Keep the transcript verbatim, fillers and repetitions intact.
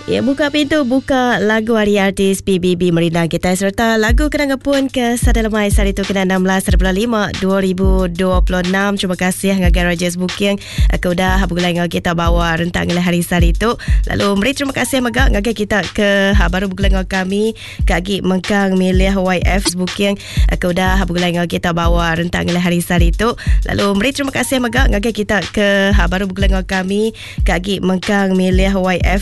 Ya, buka pintu, buka lagu hari artis P B B merindang kita serta lagu kenangan pun ke Sadalamai Sari tu kena enam belas bulan lima dua ribu dua puluh enam. Terima kasih ngagai Rogers Booking. Aku dah habulai ngagai kita bawa rentang hari sari tu. Lalu meri terima kasih magak ngagai kita ke ha, baru bulan ngagai kami kaki mengkang milih Y F Booking. Aku dah habulai ngagai kita bawa rentang hari sari tu. Lalu meri terima kasih magak ngagai kita ke ha, baru bulan ngagai kami kaki mengkang milih Y F